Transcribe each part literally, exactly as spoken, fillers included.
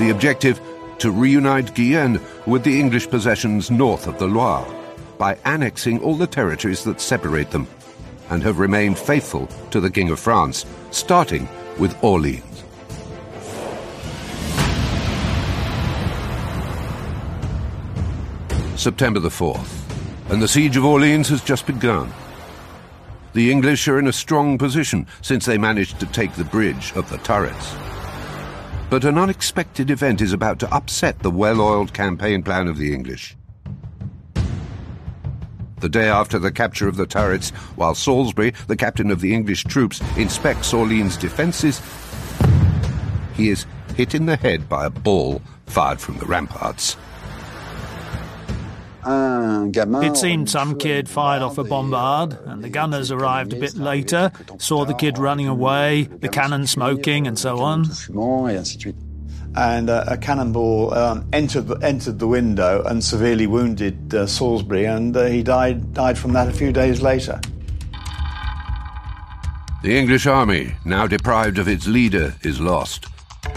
The objective, to reunite Guyenne with the English possessions north of the Loire by annexing all the territories that separate them, and have remained faithful to the King of France, starting with Orleans. September the fourth, and the siege of Orleans has just begun. The English are in a strong position since they managed to take the bridge of the turrets. But an unexpected event is about to upset the well-oiled campaign plan of the English. The day after the capture of the turrets, while Salisbury, the captain of the English troops, inspects Orleans' defences, he is hit in the head by a ball fired from the ramparts. It seemed some kid fired off a bombard, and the gunners arrived a bit later, saw the kid running away, the cannon smoking, and so on. And uh, a cannonball um, entered, the, entered the window and severely wounded uh, Salisbury, and uh, he died, died from that a few days later. The English army, now deprived of its leader, is lost.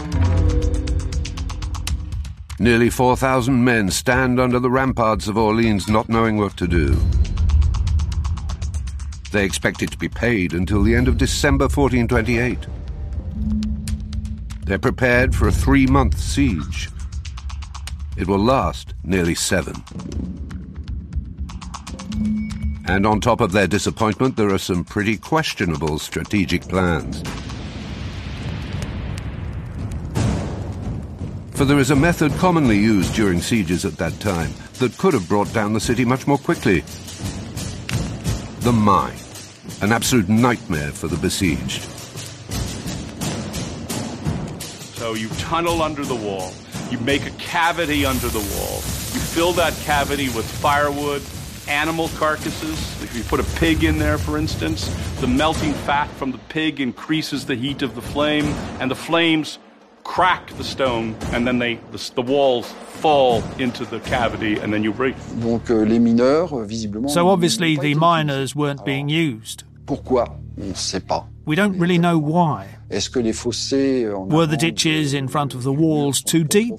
Nearly four thousand men stand under the ramparts of Orleans, not knowing what to do. They expect it to be paid until the end of December fourteen twenty-eight. They're prepared for a three-month siege. It will last nearly seven. And on top of their disappointment, there are some pretty questionable strategic plans. For there is a method commonly used during sieges at that time that could have brought down the city much more quickly. The mine, an absolute nightmare for the besieged. So you tunnel under the wall, you make a cavity under the wall, you fill that cavity with firewood, animal carcasses. If you put a pig in there, for instance, the melting fat from the pig increases the heat of the flame, and the flames crack the stone, and then they the, the walls fall into the cavity, and then you breathe. So obviously the miners weren't being used. We don't really know why. Were the ditches in front of the walls too deep?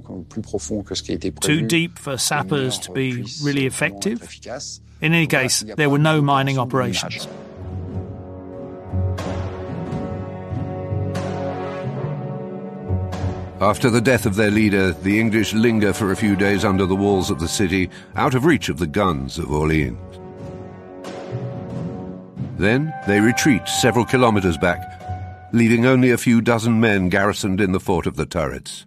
Too deep for sappers to be really effective? In any case, there were no mining operations. After the death of their leader, the English linger for a few days under the walls of the city, out of reach of the guns of Orleans. Then they retreat several kilometers back, leaving only a few dozen men garrisoned in the fort of the turrets.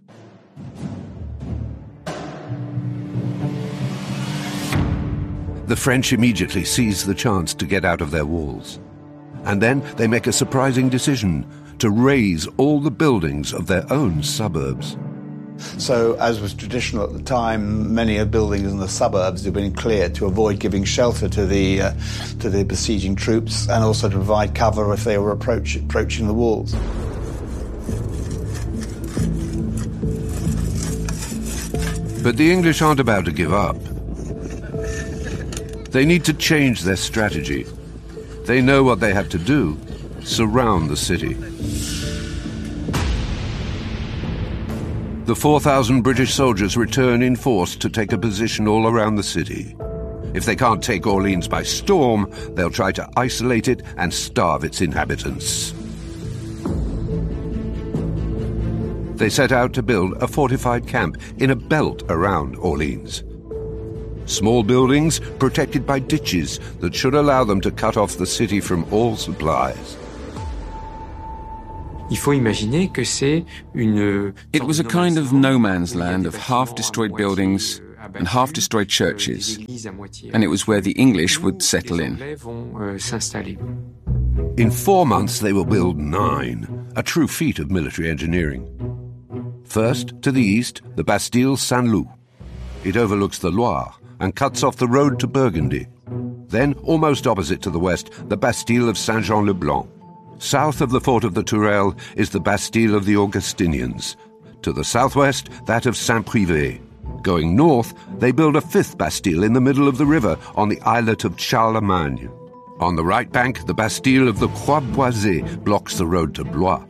The French immediately seize the chance to get out of their walls. And then they make a surprising decision to raze all the buildings of their own suburbs. So, as was traditional at the time, many of the buildings in the suburbs had been cleared to avoid giving shelter to the uh, to the besieging troops, and also to provide cover if they were approach, approaching the walls. But the English aren't about to give up. They need to change their strategy. They know what they have to do: surround the city. The four thousand British soldiers return in force to take a position all around the city. If they can't take Orleans by storm, they'll try to isolate it and starve its inhabitants. They set out to build a fortified camp in a belt around Orleans. Small buildings protected by ditches that should allow them to cut off the city from all supplies. It was a kind of no man's land of half-destroyed buildings and half-destroyed churches, and it was where the English would settle in. In four months they will build nine, a true feat of military engineering. First, to the east, the Bastille Saint-Loup. It overlooks the Loire and cuts off the road to Burgundy. Then, almost opposite to the west, the Bastille of Saint-Jean-le-Blanc. South of the fort of the Tourelles is the Bastille of the Augustinians. To the southwest, that of Saint-Privé. Going north, they build a fifth Bastille in the middle of the river on the islet of Charlemagne. On the right bank, the Bastille of the Croix-Boisée blocks the road to Blois.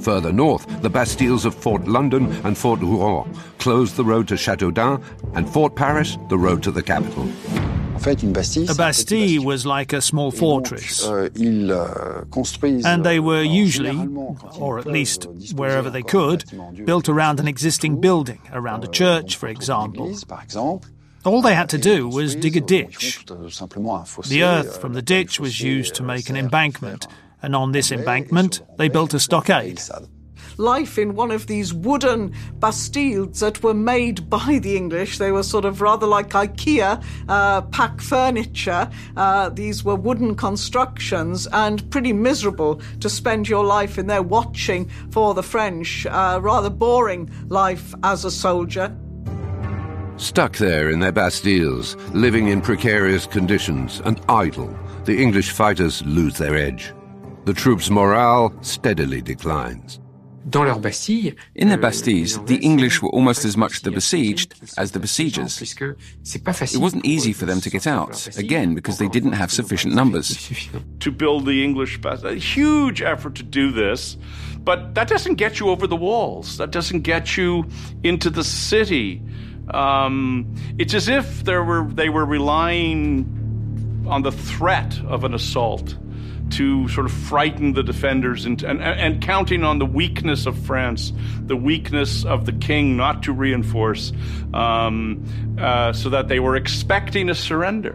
Further north, the bastilles of Fort London and Fort Rouen closed the road to Châteaudun, and Fort Paris the road to the capital. A bastille was like a small fortress, and they were usually, or at least wherever they could, built around an existing building, around a church, for example. All they had to do was dig a ditch. The earth from the ditch was used to make an embankment, and on this embankment they built a stockade. Life in one of these wooden bastilles that were made by the English. They were sort of rather like IKEA uh, pack furniture. Uh, these were wooden constructions and pretty miserable to spend your life in there watching for the French. Uh, rather boring life as a soldier. Stuck there in their bastilles, living in precarious conditions and idle, the English fighters lose their edge. The troops' morale steadily declines. In their bastilles, the English were almost as much the besieged as the besiegers. It wasn't easy for them to get out, again, because they didn't have sufficient numbers. To build the English bastilles, a huge effort to do this, but that doesn't get you over the walls. That doesn't get you into the city. Um, it's as if there were, they were relying on the threat of an assault to sort of frighten the defenders into, and, and counting on the weakness of France, the weakness of the king not to reinforce, um, uh, so that they were expecting a surrender.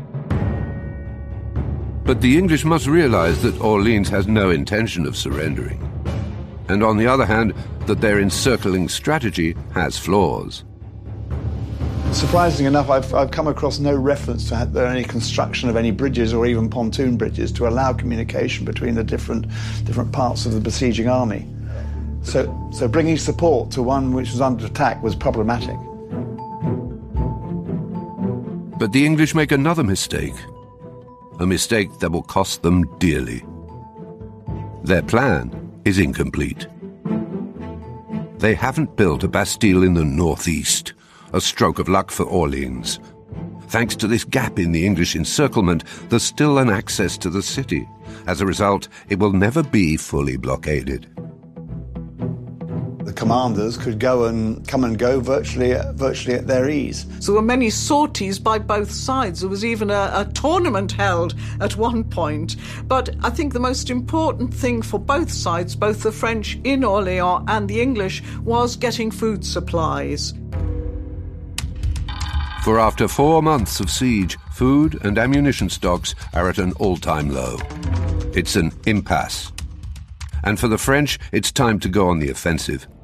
But the English must realize that Orleans has no intention of surrendering. And on the other hand, that their encircling strategy has flaws. Surprisingly enough, I've, I've come across no reference to there any construction of any bridges or even pontoon bridges to allow communication between the different different parts of the besieging army. So, so bringing support to one which was under attack was problematic. But the English make another mistake, a mistake that will cost them dearly. Their plan is incomplete. They haven't built a bastille in the northeast. A stroke of luck for Orleans. Thanks to this gap in the English encirclement, there's still an access to the city. As a result, it will never be fully blockaded. The commanders could go and come and go virtually, virtually at their ease. So there were many sorties by both sides. There was even a, a tournament held at one point. But I think the most important thing for both sides, both the French in Orleans and the English, was getting food supplies. For after four months of siege, food and ammunition stocks are at an all-time low. It's an impasse. And for the French, it's time to go on the offensive.